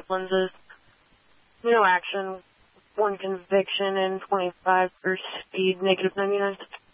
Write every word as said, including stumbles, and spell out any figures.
contact lenses. No action. One conviction and twenty-five for speed, negative ninety-nine.